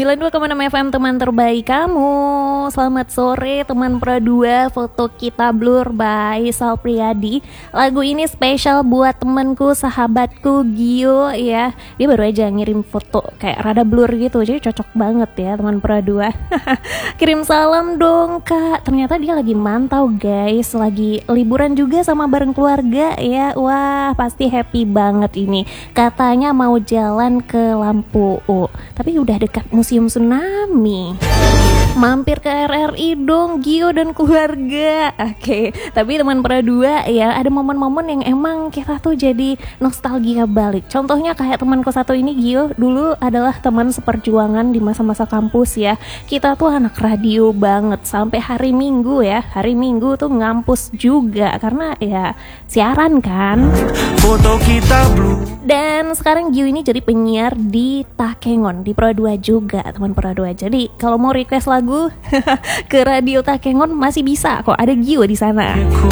92,6 FM teman terbaik kamu. Selamat sore teman Pro 2. Foto kita blur by Sal Priadi. Lagu ini spesial buat temanku, sahabatku Gio ya. Dia baru aja ngirim foto kayak rada blur gitu, jadi cocok banget ya teman Pro 2. Kirim salam dong kak. Ternyata dia lagi mantau guys, lagi liburan juga sama bareng keluarga ya. Wah pasti happy banget ini. Katanya mau jalan ke Lampu, tapi udah dekat Museum Tsunami. Mampir ke RRI dong Gio dan keluarga. Oke, tapi teman Pro 2 ya, ada momen-momen yang emang kita tuh jadi nostalgia balik. Contohnya kayak temanku satu ini, Gio dulu adalah teman seperjuangan di masa-masa kampus ya. Kita tuh anak radio banget sampai hari Minggu ya. Hari Minggu tuh ngampus juga karena ya siaran kan. Foto kita blue. Dan sekarang Gio ini jadi penyiar di Takengon, di Pro 2 juga teman Pro 2. Jadi kalau mau request lagu ke radio Takengon masih bisa kok, ada Gio di sana.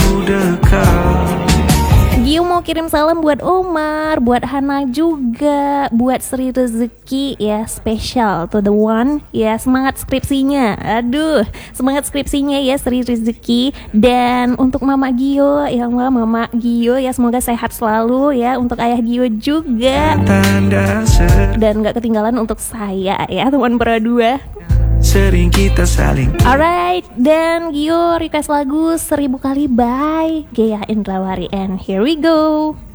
Gio mau kirim salam buat Omar, buat Hana juga, buat Sri Rezeki ya, spesial to the one ya, semangat skripsinya. Aduh, semangat skripsinya ya Sri Rezeki. Dan untuk Mama Gio ya, Mama Gio ya, semoga sehat selalu ya. Untuk Ayah Gio juga. Dan gak ketinggalan untuk saya ya teman Pro 2. Sering kita saling. Alright, dan Gio request lagu 1000 kali by Gea Indrawari. And here we go.